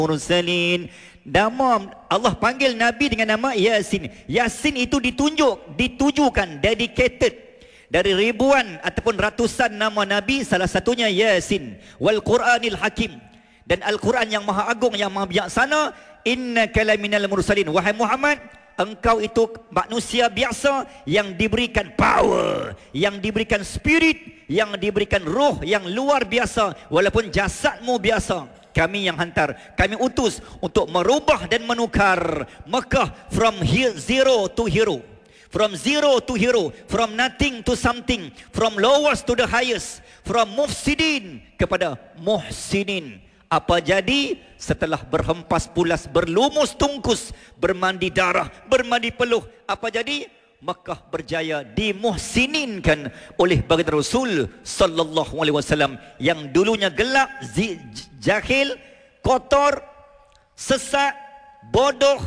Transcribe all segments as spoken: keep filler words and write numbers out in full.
mursalin. Nama Allah panggil Nabi dengan nama Yasin. Yasin itu ditunjuk, ditujukan, dedicated dari ribuan ataupun ratusan nama Nabi, salah satunya Yasin. Wal Quranil Hakim, dan Al-Quran yang maha agung, yang maha bijaksana. Innaka laminal mursalin, wahai Muhammad, engkau itu manusia biasa yang diberikan power, yang diberikan spirit, yang diberikan roh yang luar biasa. Walaupun jasadmu biasa, kami yang hantar, kami utus untuk merubah dan menukar Mekah from zero to hero, from zero to hero, from nothing to something, from lowest to the highest, from mufsidin kepada muhsinin. Apa jadi setelah berhempas pulas, berlumus tungkus, bermandi darah, bermandi peluh? Apa jadi? Mekah berjaya dimuhsininkan oleh baginda Rasul sallallahu alaihi wasallam yang dulunya gelap, jahil, kotor, sesat, bodoh.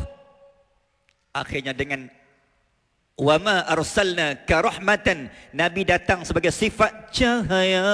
Akhirnya dengan wa ma arsalna ka rahmatan, Nabi datang sebagai sifat cahaya.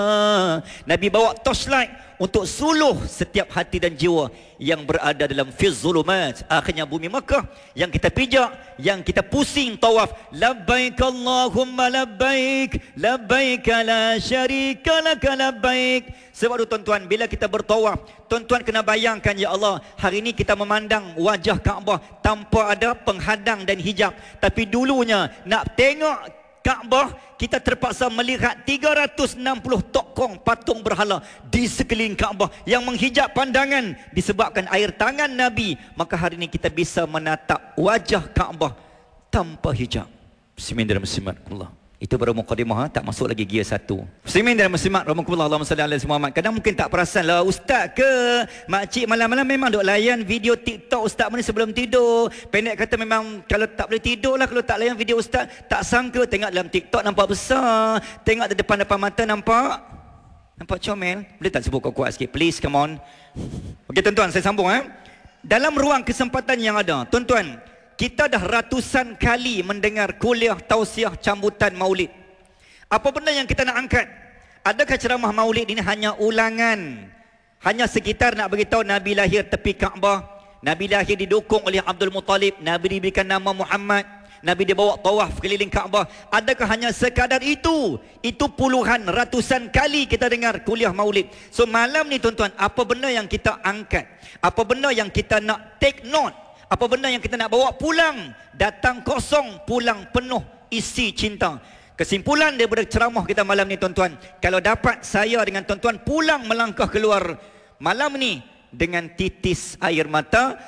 Nabi bawa torchlight untuk suluh setiap hati dan jiwa yang berada dalam fiz zulumat. Akhirnya bumi Mekah yang kita pijak, yang kita pusing tawaf, labbaik Allahumma labbaik, labbaik la syarika laka labbaik. Sebab itu tuan-tuan, bila kita bertawaf, tuan-tuan kena bayangkan, ya Allah, hari ini kita memandang wajah Kaabah tanpa ada penghadang dan hijab. Tapi dulunya nak tengok Kaabah, kita terpaksa melihat tiga ratus enam puluh tokong patung berhala di sekeliling Kaabah yang menghijab pandangan disebabkan air tangan Nabi. Maka hari ini kita bisa menatap wajah Kaabah tanpa hijab. Bismillahirrahmanirrahim. Itu baru mukadimah, ha? Tak masuk lagi gear satu. Muslimin dan muslimat rahmatullah, Allahumma salli ala Muhammad. Kadang mungkin tak perasan lah, ustaz ke makcik malam-malam memang duk layan video TikTok ustaz ni sebelum tidur. Pendek kata memang kalau tak boleh tidur lah kalau tak layan video ustaz. Tak sangka tengok dalam TikTok nampak besar, tengok di depan-depan mata nampak nampak comel. Boleh tak sebut kuat-kuat sikit please, come on. Okey tuan-tuan, saya sambung eh. Dalam ruang kesempatan yang ada, tuan-tuan, kita dah ratusan kali mendengar kuliah tausiah cambutan maulid. Apa benda yang kita nak angkat? Adakah ceramah maulid ini hanya ulangan? Hanya sekitar nak beritahu Nabi lahir tepi Kaabah, Nabi lahir didukung oleh Abdul Muttalib, Nabi diberikan nama Muhammad, Nabi dibawa tawaf keliling Kaabah. Adakah hanya sekadar itu? Itu puluhan, ratusan kali kita dengar kuliah maulid. So malam ni tuan-tuan, apa benda yang kita angkat? Apa benda yang kita nak take note? Apa benda yang kita nak bawa pulang? Datang kosong, pulang penuh isi cinta. Kesimpulan daripada ceramah kita malam ni tuan-tuan, kalau dapat saya dengan tuan-tuan pulang melangkah keluar malam ni dengan titis air mata,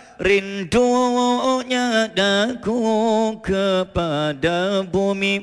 rindunya daku kepada bumi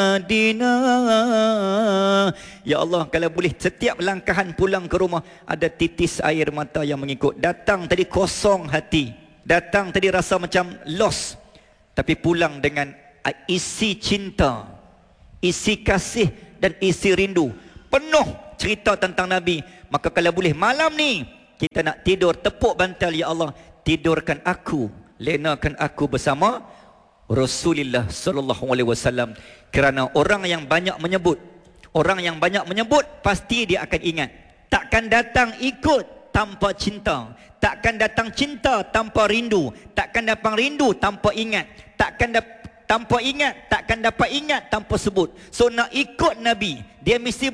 Madinah. Ya Allah, kalau boleh setiap langkahan pulang ke rumah ada titis air mata yang mengikut. Datang tadi kosong hati, datang tadi rasa macam lost, tapi pulang dengan isi cinta, isi kasih dan isi rindu, penuh cerita tentang Nabi. Maka kalau boleh malam ni kita nak tidur, tepuk bantal, ya Allah, tidurkan aku, lenakan aku bersama Rasulullah sallallahu alaihi wasallam. Kerana orang yang banyak menyebut, orang yang banyak menyebut pasti dia akan ingat. Takkan datang ikut tanpa cinta, takkan datang cinta tanpa rindu, takkan datang rindu tanpa ingat, takkan tanpa ingat, takkan dapat ingat tanpa sebut. So nak ikut Nabi, dia mesti